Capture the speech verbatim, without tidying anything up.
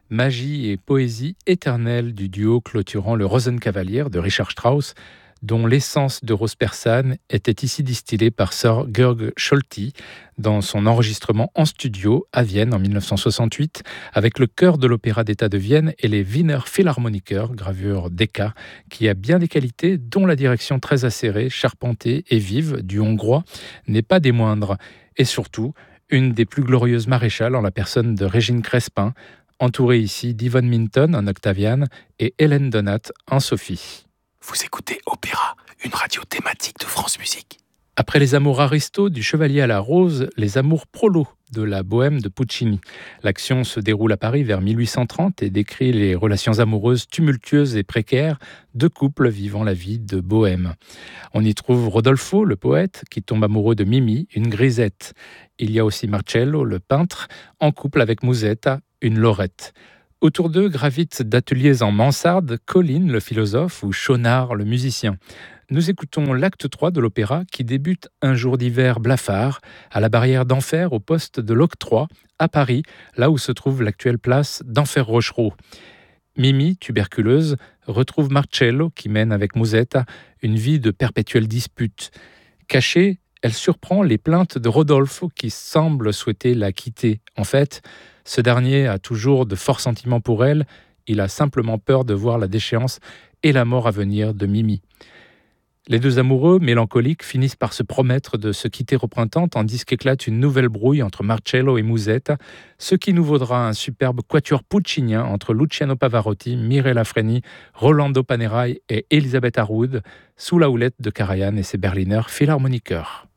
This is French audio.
Magie et poésie éternelle du duo clôturant le Rosenkavalier de Richard Strauss, dont l'essence de Rose persane était ici distillée par Sir Georg Scholti dans son enregistrement en studio à Vienne en mille neuf cent soixante-huit avec le chœur de l'Opéra d'État de Vienne et les Wiener Philharmoniker, gravure Decca, qui a bien des qualités dont la direction très acérée, charpentée et vive du hongrois n'est pas des moindres. Et surtout, une des plus glorieuses maréchales en la personne de Régine Crespin, entourée ici d'Yvonne Minton en Octavian et Hélène Donat en Sophie. Vous écoutez Opéra, une radio thématique de France Musique. Après les amours aristos du Chevalier à la Rose, les amours prolos de la Bohème de Puccini. L'action se déroule à Paris vers mille huit cent trente et décrit les relations amoureuses tumultueuses et précaires de couples vivant la vie de Bohème. On y trouve Rodolfo, le poète, qui tombe amoureux de Mimi, une grisette. Il y a aussi Marcello, le peintre, en couple avec Musetta, une lorette. Autour d'eux gravitent d'ateliers en mansarde Colline, le philosophe, ou Schaunard, le musicien. Nous écoutons l'acte trois de l'opéra qui débute un jour d'hiver blafard à la barrière d'Enfer au poste de l'Octroi à Paris, là où se trouve l'actuelle place d'Enfer-Rochereau. Mimi, tuberculeuse, retrouve Marcello qui mène avec Musetta une vie de perpétuelle dispute. Cachée, elle surprend les plaintes de Rodolfo qui semble souhaiter la quitter. En fait, ce dernier a toujours de forts sentiments pour elle, il a simplement peur de voir la déchéance et la mort à venir de Mimi. Les deux amoureux, mélancoliques, finissent par se promettre de se quitter au printemps tandis qu'éclate une nouvelle brouille entre Marcello et Musetta, ce qui nous vaudra un superbe quatuor puccinien entre Luciano Pavarotti, Mirella Freni, Rolando Panerai et Elisabeth Harwood, sous la houlette de Karajan et ses Berliner Philharmoniker.